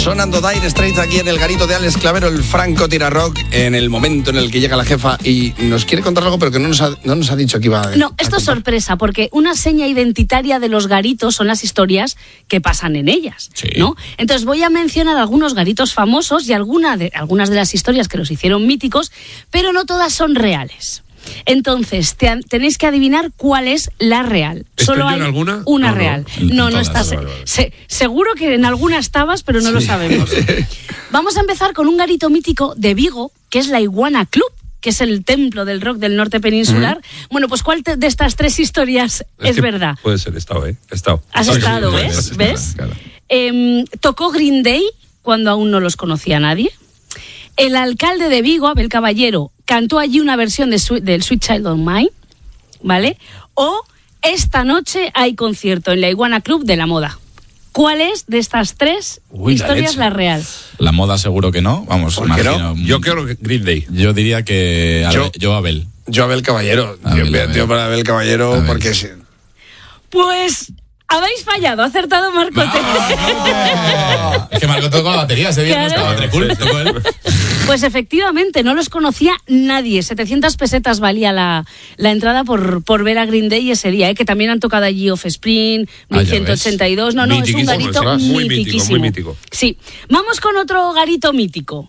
Sonando Dire Straits aquí en el garito de Alex Clavero, el Franco Tirarock, en el momento en el que llega la jefa y nos quiere contar algo, pero que no nos ha dicho que iba a... No, esto es sorpresa, porque una seña identitaria de los garitos son las historias que pasan en ellas, sí, ¿no? Entonces voy a mencionar algunos garitos famosos y algunas de las historias que los hicieron míticos, pero no todas son reales. Entonces, tenéis que adivinar cuál es la real. ¿Solo hay en alguna? Una real. No todas, estás. vale. Seguro que en alguna estabas, pero no lo sabemos. Vamos a empezar con un garito mítico de Vigo, que es la Iguana Club, que es el templo del rock del norte peninsular. Bueno, pues ¿cuál de estas tres historias es verdad? Puede ser, he estado. Has estado, ¿ves? ¿Ves? Claro. Tocó Green Day cuando aún no los conocía nadie. El alcalde de Vigo, Abel Caballero, cantó allí una versión del Sweet Child of Mine, ¿vale? O esta noche hay concierto en la Iguana Club de la Moda. ¿Cuál es de estas tres historias la real? La Moda seguro que no, vamos, ¿Por qué imagino. Yo creo que Green Day. Yo diría que yo Abel. Yo Abel Caballero. Abel. Yo para Abel Caballero, Abel. porque... Sí. Pues habéis fallado, ha acertado Marco T. Es que Marco tocó la batería ese día, Claro. no estaba cool, tocó él. Pues efectivamente, no los conocía nadie. 700 pesetas valía la entrada por ver a Green Day ese día, que también han tocado allí Offspring, Ah, ya 1182. No, es un Mitiquísimo, garito muy mítico, mitiquísimo. muy mítico. Sí. Vamos con otro garito mítico.